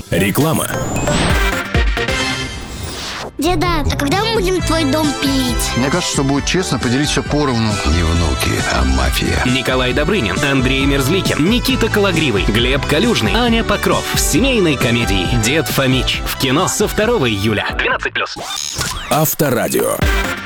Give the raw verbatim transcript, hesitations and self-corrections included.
Реклама. Деда, а когда мы будем твой дом пилить? Мне кажется, что будет честно поделить все поровну. Не внуки, а мафия. Николай Добрынин, Андрей Мерзликин, Никита Кологривый, Глеб Калюжный, Аня Покров. В семейной комедии «Дед Фомич». В кино со второго июля. двенадцать плюс. Авторадио.